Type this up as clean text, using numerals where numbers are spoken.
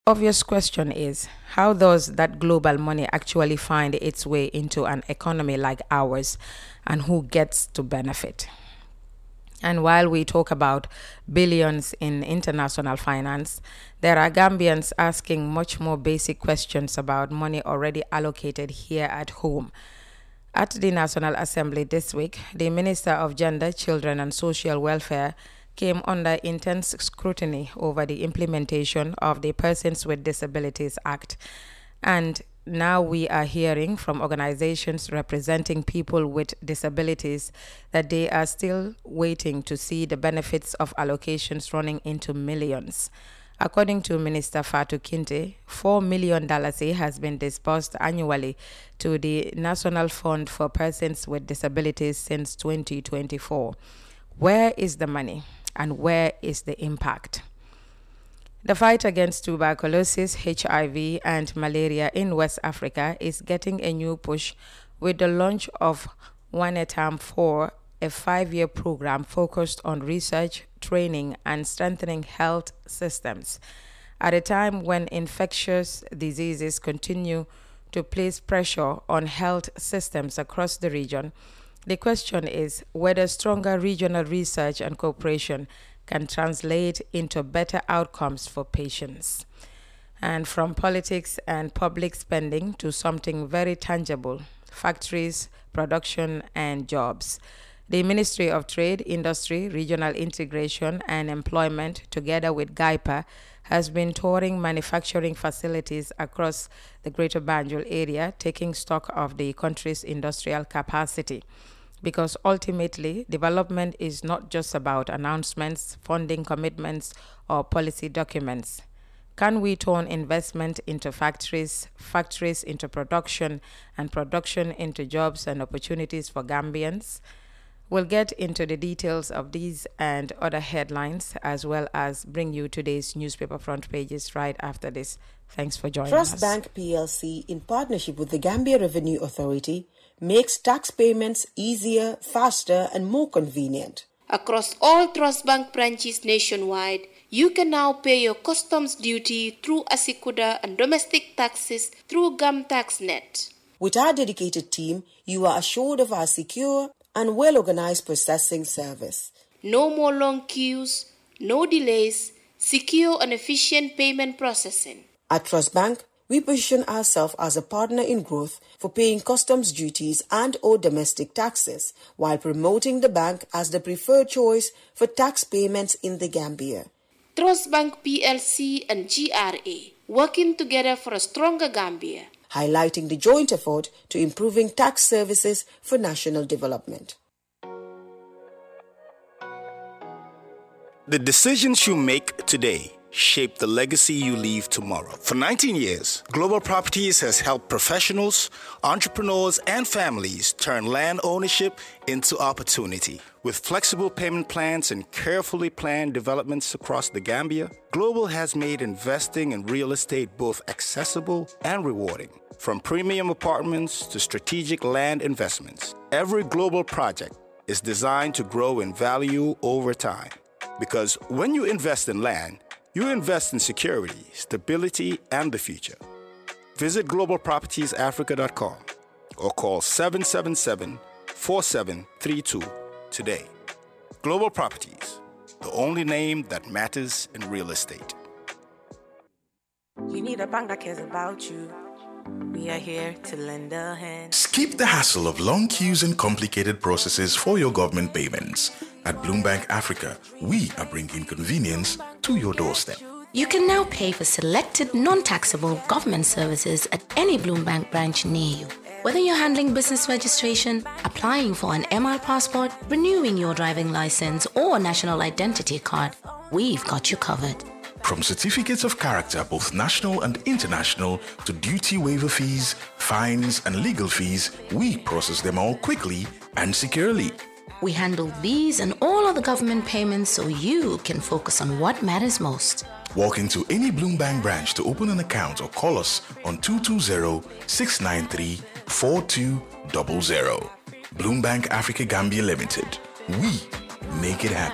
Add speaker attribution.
Speaker 1: Obvious question is, how does that global money actually find its way into an economy like ours, and who gets to benefit? And while we talk about billions in international finance, there are Gambians asking much more basic questions about money already allocated here at home. At the National Assembly this week, the Minister of Gender, Children and Social Welfare came under intense scrutiny over the implementation of the Persons with Disabilities Act. And now we are hearing from organizations representing people with disabilities that they are still waiting to see the benefits of allocations running into millions. According to Minister Fatu Kinte, $4 million has been disbursed annually to the National Fund for Persons with Disabilities since 2024. Where is the money and where is the impact? The fight against tuberculosis, HIV, and malaria in West Africa is getting a new push with the launch of Wanetam 4, a 5-year program focused on research, training, and strengthening health systems. At a time when infectious diseases continue to place pressure on health systems across the region, the question is whether stronger regional research and cooperation can translate into better outcomes for patients. And from politics and public spending to something very tangible, factories, production, and jobs. The Ministry of Trade, Industry, Regional Integration, and Employment, together with GAIPA, has been touring manufacturing facilities across the Greater Banjul area, taking stock of the country's industrial capacity. Because ultimately, development is not just about announcements, funding commitments, or policy documents. Can we turn investment into factories, factories into production, and production into jobs and opportunities for Gambians? We'll get into the details of these and other headlines, as well as bring you today's newspaper front pages right after this. Thanks for joining us.
Speaker 2: Trust Bank PLC, in partnership with the Gambia Revenue Authority, makes tax payments easier, faster, and more convenient.
Speaker 3: Across all Trust Bank branches nationwide, you can now pay your customs duty through Asikuda and domestic taxes through GamTaxNet.
Speaker 2: With our dedicated team, you are assured of our secure and well-organized processing service.
Speaker 3: No more long queues, no delays, secure and efficient payment processing.
Speaker 2: At Trust Bank, we position ourselves as a partner in growth for paying customs duties and/or domestic taxes, while promoting the bank as the preferred choice for tax payments in the Gambia.
Speaker 3: Trust Bank PLC and GRA, working together for a stronger Gambia.
Speaker 2: Highlighting the joint effort to improving tax services for national development.
Speaker 4: The decisions you make today shape the legacy you leave tomorrow. For 19 years, Global Properties has helped professionals, entrepreneurs, and families turn land ownership into opportunity. With flexible payment plans and carefully planned developments across the Gambia, Global has made investing in real estate both accessible and rewarding. From premium apartments to strategic land investments, every Global project is designed to grow in value over time. Because when you invest in land, you invest in security, stability, and the future. Visit globalpropertiesafrica.com or call 777-4732 today. Global Properties, the only name that matters in real estate.
Speaker 5: You need a bank that cares about you. We are here to lend a hand.
Speaker 6: Skip the hassle of long queues and complicated processes for your government payments. At Bloombank Africa, we are bringing convenience to your doorstep.
Speaker 7: You can now pay for selected non-taxable government services at any Bloombank branch near you. Whether you're handling business registration, applying for an MR passport, renewing your driving license, or national identity card, we've got you covered.
Speaker 6: From certificates of character, both national and international, to duty waiver fees, fines, and legal fees, we process them all quickly and securely.
Speaker 7: We handle these and all other government payments so you can focus on what matters most.
Speaker 6: Walk into any Bloombank branch to open an account or call us on 220-693-4200. Bloombank Africa Gambia Limited. We make it happen.